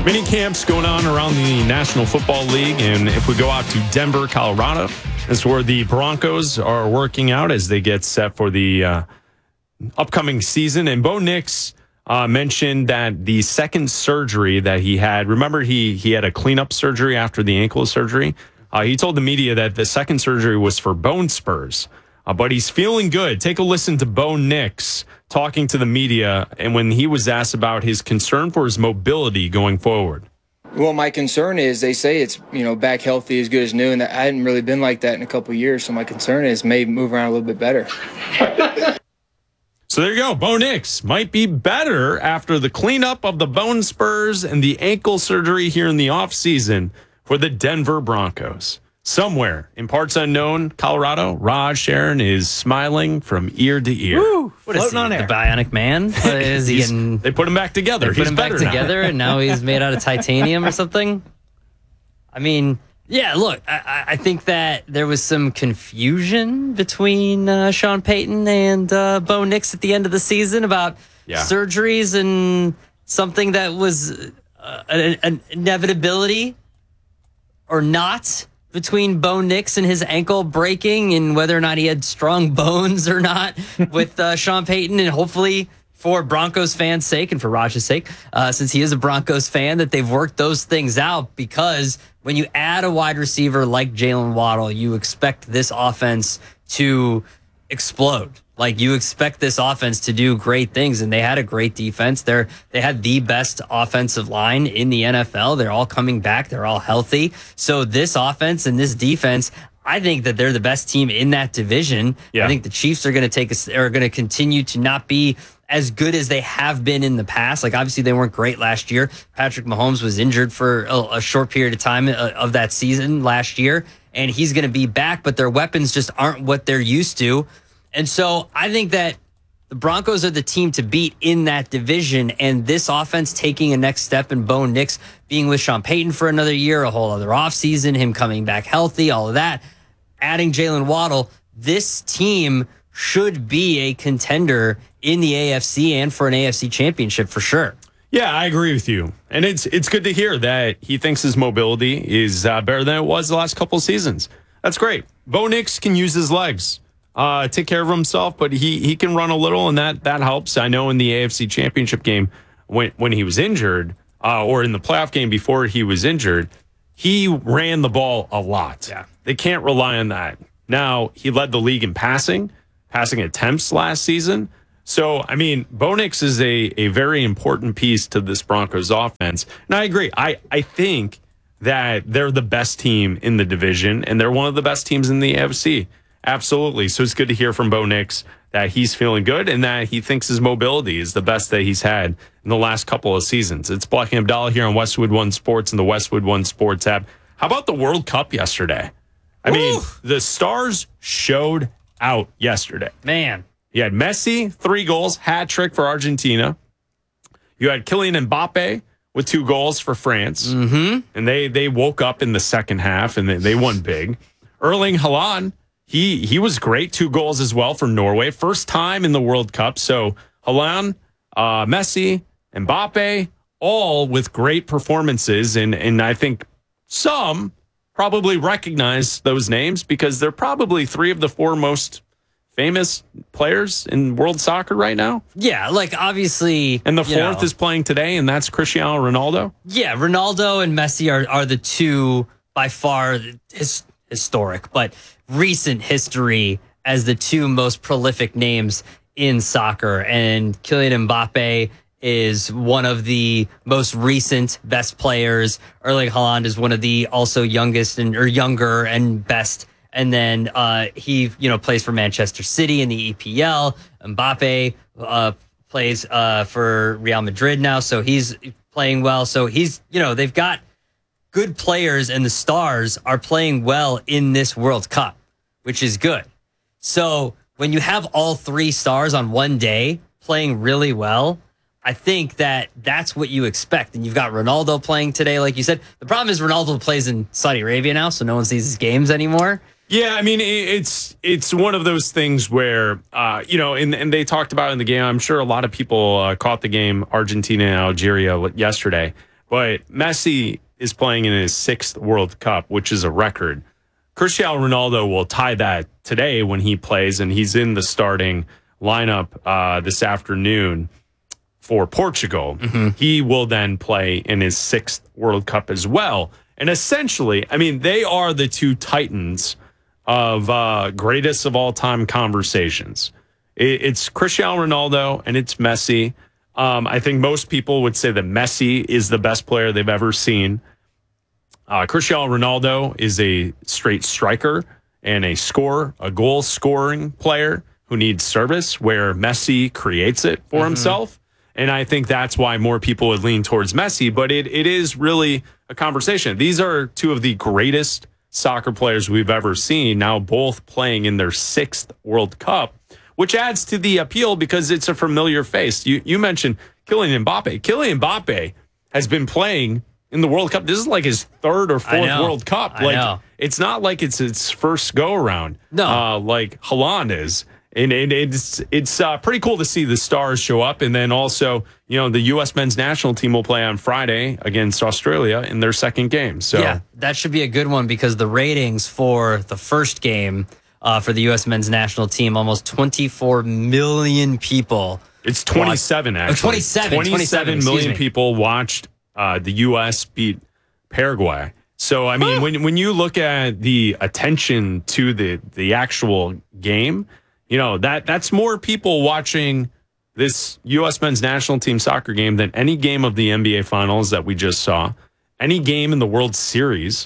Mini camps going on around the National Football League. And if we go out to Denver, Colorado, that's where the Broncos are working out as they get set for the upcoming season. And Bo Nix mentioned that the second surgery that he had, remember he had a cleanup surgery after the ankle surgery. He told the media that the second surgery was for bone spurs, but he's feeling good. Take a listen to Bo Nix talking to the media, and when he was asked about his concern for his mobility going forward. Well, my concern is they say it's, back healthy as good as new, and I hadn't really been like that in a couple of years. So my concern is maybe move around a little bit better. So there you go. Bo Nix might be better after the cleanup of the bone spurs and the ankle surgery here in the offseason for the Denver Broncos. Somewhere in parts unknown, Colorado, Raj Sharon is smiling from ear to ear. Woo! What is he, on air. the Bionic Man? What is he getting? They put him back together. They put him back better now. together, and now he's made out of titanium or something. I mean, yeah. Look, I think that there was some confusion between Sean Payton and Bo Nix at the end of the season about surgeries and something that was an inevitability or not between Bo Nix and his ankle breaking and whether or not he had strong bones or not with Sean Payton. And hopefully for Broncos fans' sake and for Raj's sake, since he is a Broncos fan, that they've worked those things out, because when you add a wide receiver like Jalen Waddle, you expect this offense to explode. Like, you expect this offense to do great things, and they had a great defense. They had the best offensive line in the NFL. They're all coming back. They're all healthy. So this offense and this defense, I think that they're the best team in that division. Yeah. I think the Chiefs are going to continue to not be as good as they have been in the past. Like, obviously they weren't great last year. Patrick Mahomes was injured for a short period of time of that season last year, and he's going to be back, but their weapons just aren't what they're used to. And so I think that the Broncos are the team to beat in that division, and this offense taking a next step, and Bo Nix being with Sean Payton for another year, a whole other offseason, him coming back healthy, all of that, adding Jalen Waddle, this team should be a contender in the AFC and for an AFC championship for sure. Yeah, I agree with you. And it's good to hear that he thinks his mobility is better than it was the last couple of seasons. That's great. Bo Nix can use his legs. Take care of himself, but he can run a little, and that helps. I know in the AFC Championship game when he was injured, or in the playoff game before he was injured, he ran the ball a lot. Yeah. They can't rely on that. Now, he led the league in passing attempts last season. So, I mean, Bo Nix is a very important piece to this Broncos offense. And I agree. I think that they're the best team in the division, and they're one of the best teams in the AFC. Absolutely. So it's good to hear from Bo Nix that he's feeling good and that he thinks his mobility is the best that he's had in the last couple of seasons. It's Blocking Abdallah here on Westwood One Sports and the Westwood One Sports app. How about the World Cup yesterday? I mean, the stars showed out yesterday. Man. You had Messi, 3 goals, hat trick for Argentina. You had Kylian Mbappe with 2 goals for France. Mm-hmm. And they woke up in the second half and they won big. Erling Haaland, He was great, 2 goals as well for Norway. First time in the World Cup. So Haaland, Messi, Mbappe, all with great performances. And I think some probably recognize those names because they're probably 3 of the 4 most famous players in world soccer right now. Yeah, like obviously. And the 4th is playing today, and that's Cristiano Ronaldo. Yeah, Ronaldo and Messi are the 2 by far historic, but recent history as the 2 most prolific names in soccer. And Kylian Mbappe is one of the most recent best players. Erling Haaland is one of the also youngest or younger and best. And then he plays for Manchester City in the EPL. Mbappe plays for Real Madrid now, so he's playing well. So he's they've got good players, and the stars are playing well in this World Cup, which is good. So when you have all 3 stars on one day playing really well, I think that that's what you expect. And you've got Ronaldo playing today, like you said. The problem is Ronaldo plays in Saudi Arabia now, so no one sees his games anymore. Yeah, I mean, it's one of those things where, and they talked about it in the game. I'm sure a lot of people caught the game Argentina and Algeria yesterday. but Messi is playing in his 6th World Cup, which is a record. Cristiano Ronaldo will tie that today when he plays, and he's in the starting lineup this afternoon for Portugal. He will then play in his 6th World Cup as well. And essentially, I mean, they are the two titans of greatest of all time conversations. It's Cristiano Ronaldo and it's Messi. I think most people would say that Messi is the best player they've ever seen. Cristiano Ronaldo is a straight striker and a scorer, a goal scoring player who needs service, where Messi creates it for himself. And I think that's why more people would lean towards Messi. But it is really a conversation. These are two of the greatest soccer players we've ever seen, now both playing in their 6th World Cup, which adds to the appeal because it's a familiar face. You mentioned Kylian Mbappe. Kylian Mbappe has been playing in the World Cup. This is like his 3rd or 4th World Cup. Like, it's not like it's its first go around. No, like Haaland is. And it's pretty cool to see the stars show up. And then also, the U.S. men's national team will play on Friday against Australia in their 2nd game. So yeah, that should be a good one because the ratings for the first game for the U.S. men's national team, almost 24 million people. It's 27, actually. 27 million people watched the U.S. beat Paraguay. So, I mean, when you look at the attention to the actual game, that's more people watching this U.S. men's national team soccer game than any game of the NBA Finals that we just saw, any game in the World Series.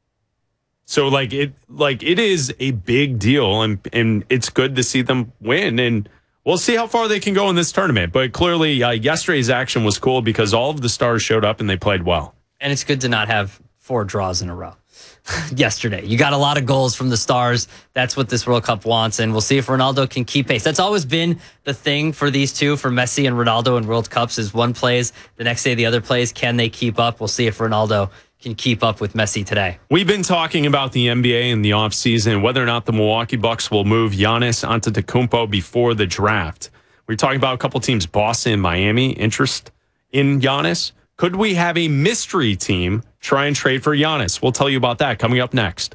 So, it is a big deal, and it's good to see them win, and we'll see how far they can go in this tournament. But clearly, yesterday's action was cool because all of the stars showed up and they played well. And it's good to not have 4 draws in a row. Yesterday, you got a lot of goals from the stars. That's what this World Cup wants, and we'll see if Ronaldo can keep pace. That's always been the thing for these two, for Messi and Ronaldo in World Cups, is one plays, the next day the other plays. Can they keep up? We'll see if Ronaldo can keep up with Messi today. We've been talking about the NBA in the offseason, whether or not the Milwaukee Bucks will move Giannis Antetokounmpo before the draft. We're talking about a couple teams, Boston, Miami, interest in Giannis. Could we have a mystery team try and trade for Giannis? We'll tell you about that coming up next.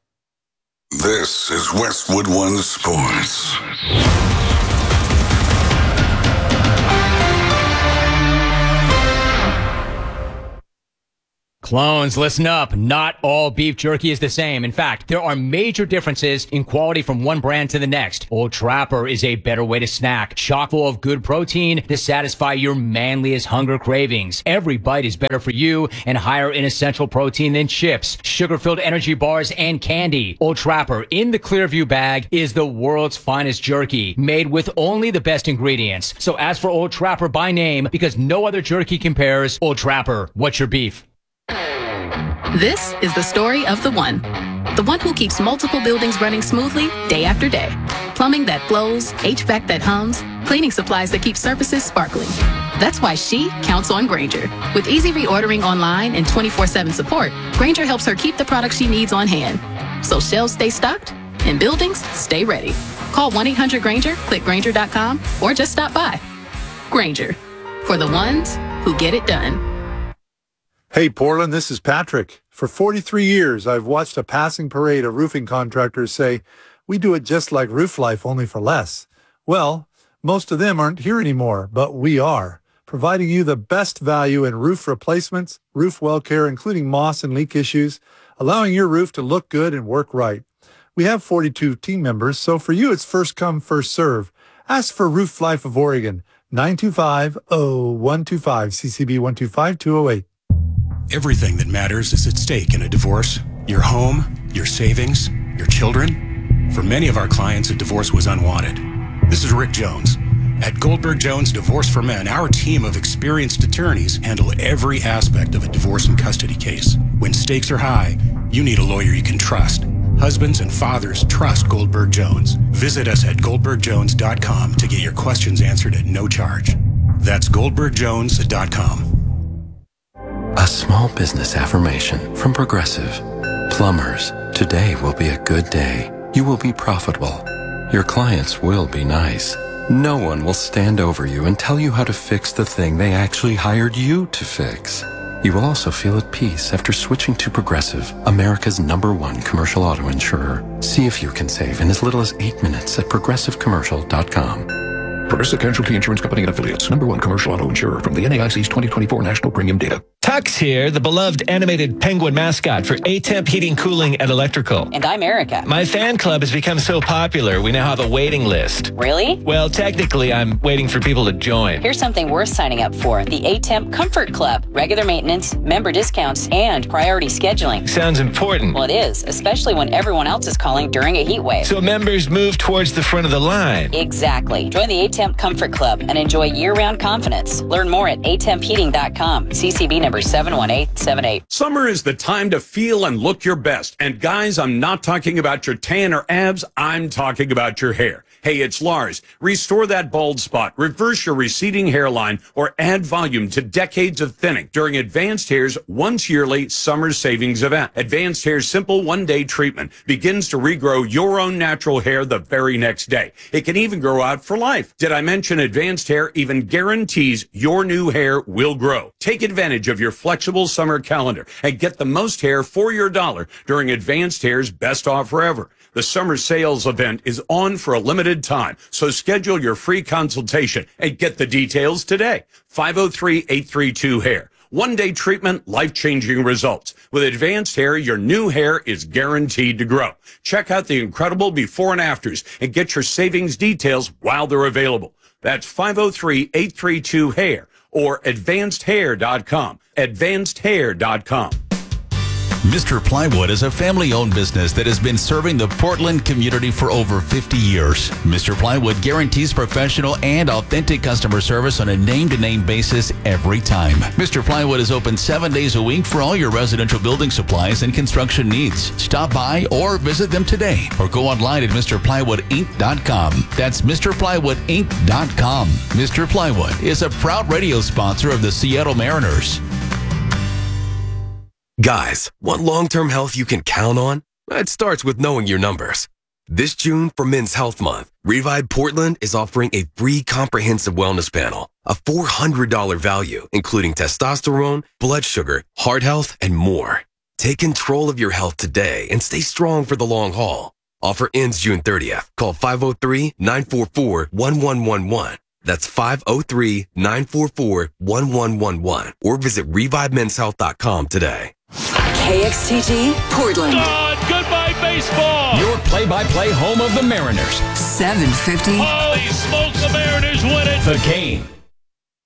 This is Westwood One Sports. Clones, listen up. Not all beef jerky is the same. In fact, there are major differences in quality from one brand to the next. Old Trapper is a better way to snack, chock full of good protein to satisfy your manliest hunger cravings. Every bite is better for you and higher in essential protein than chips, sugar-filled energy bars, and candy. Old Trapper in the Clearview bag is the world's finest jerky, made with only the best ingredients. So ask for Old Trapper by name because no other jerky compares. Old Trapper, what's your beef? This is the story of the one who keeps multiple buildings running smoothly day after day. Plumbing that flows, HVAC that hums, cleaning supplies that keep surfaces sparkling. That's why she counts on Grainger. With easy reordering online and 24/7 support, Grainger helps her keep the products she needs on hand. So shelves stay stocked and buildings stay ready. Call 1-800-GRAINGER, click Grainger.com, or just stop by. Grainger, for the ones who get it done. Hey, Portland, this is Patrick. For 43 years, I've watched a passing parade of roofing contractors say, we do it just like Roof Life, only for less. Well, most of them aren't here anymore, but we are, providing you the best value in roof replacements, roof well care, including moss and leak issues, allowing your roof to look good and work right. We have 42 team members, so for you, it's first come, first serve. Ask for Roof Life of Oregon, 925-0125, CCB 125208. Everything that matters is at stake in a divorce. Your home, your savings, your children. For many of our clients, a divorce was unwanted. This is Rick Jones. At Goldberg Jones Divorce for Men, our team of experienced attorneys handle every aspect of a divorce and custody case. When stakes are high, you need a lawyer you can trust. Husbands and fathers trust Goldberg Jones. Visit us at goldbergjones.com to get your questions answered at no charge. That's goldbergjones.com. A small business affirmation from Progressive. Plumbers, today will be a good day. You will be profitable. Your clients will be nice. No one will stand over you and tell you how to fix the thing they actually hired you to fix. You will also feel at peace after switching to Progressive, America's #1 commercial auto insurer. See if you can save in as little as 8 minutes at progressivecommercial.com. Progressive Casualty Insurance Company and Affiliates. #1 commercial auto insurer from the NAIC's 2024 National Premium Data. Tux here, the beloved animated penguin mascot for A-Temp Heating, Cooling, and Electrical. And I'm Erica. My fan club has become so popular, we now have a waiting list. Really? Well, technically, I'm waiting for people to join. Here's something worth signing up for. The A-Temp Comfort Club. Regular maintenance, member discounts, and priority scheduling. Sounds important. Well, it is, especially when everyone else is calling during a heat wave. So members move towards the front of the line. Exactly. Join the A-Temp Comfort Club and enjoy year-round confidence. Learn more at atempheating.com. CCB number 71878. Summer is the time to feel and look your best. And guys, I'm not talking about your tan or abs. I'm talking about your hair. Hey, it's Lars. Restore that bald spot, reverse your receding hairline, or add volume to decades of thinning during Advanced Hair's once-yearly summer savings event. Advanced Hair's simple one-day treatment begins to regrow your own natural hair the very next day. It can even grow out for life. Did I mention Advanced Hair even guarantees your new hair will grow? Take advantage of your flexible summer calendar and get the most hair for your dollar during Advanced Hair's best offer ever. The summer sales event is on for a limited time, so schedule your free consultation and get the details today. 503-832-HAIR. One-day treatment, life-changing results. With Advanced Hair, your new hair is guaranteed to grow. Check out the incredible before and afters and get your savings details while they're available. That's 503-832-HAIR or advancedhair.com. Advancedhair.com. Mr. Plywood is a family-owned business that has been serving the Portland community for over 50 years. Mr. Plywood guarantees professional and authentic customer service on a name-to-name basis every time. Mr. Plywood is open 7 days a week for all your residential building supplies and construction needs. Stop by or visit them today or go online at MrPlywoodInc.com. That's MrPlywoodInc.com. Mr. Plywood is a proud radio sponsor of the Seattle Mariners. Guys, want long-term health you can count on? It starts with knowing your numbers. This June, for Men's Health Month, Revive Portland is offering a free comprehensive wellness panel, a $400 value, including testosterone, blood sugar, heart health, and more. Take control of your health today and stay strong for the long haul. Offer ends June 30th. Call 503-944-1111. That's 503-944-1111. Or visit ReviveMen'sHealth.com today. KXTG, Portland. Goodbye, baseball. Your play-by-play home of the Mariners. 750. Holy smokes, the Mariners win it. The Game.